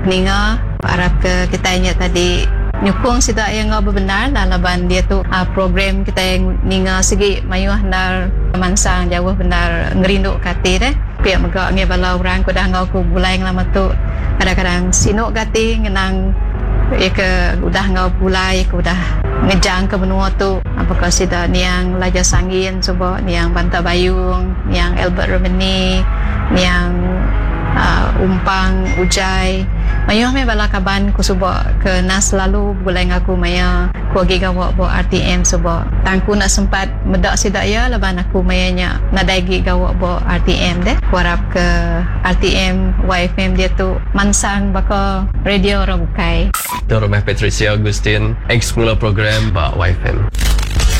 Ninga harap ke kita ingat tadi nyukung sida yang benar dalam laban dia tu program kita yang ninga segi mayuh nar mansang jauh benar ngerindu kati deh pihak megak nge bala orang ku dah ngau ku bulai lama tu kadang-kadang sinuk kati ngenang ke udah ngau bulai ku dah ngejang ke benua tu apakah sida niang Laja Sangin coba niang Banta Bayung niang Albert Romani niang Umpang Ujai mayuh me bala kaban ku suba ke nas lalu bulai ngaku maya ku agi gawak bo RTM suba tangku nak sempat medak sidak ya laban aku mayanya nadagi gawak bo RTM deh ku harap ke RTM YFM dia tu mansang baka radio Rabukai Itu Rumah Patricia Agustin ex pengelola program Pak YFM.